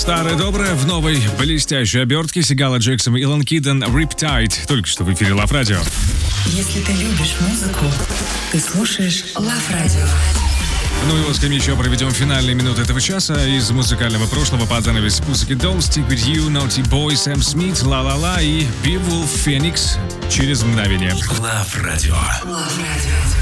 Старое доброе в новой блестящей обертке Сигала Джексон и Илон Киден Riptide. Только что в эфире Love Radio. Если ты любишь музыку, ты слушаешь Love Radio. Ну и вот с кем еще проведем финальные минуты этого часа. Из музыкального прошлого под занавес Pussycat Dolls, Stick With You, Naughty Boy, Сэм Смит, La La La и Beowulf Phoenix через мгновение. Love Radio. Love Radio.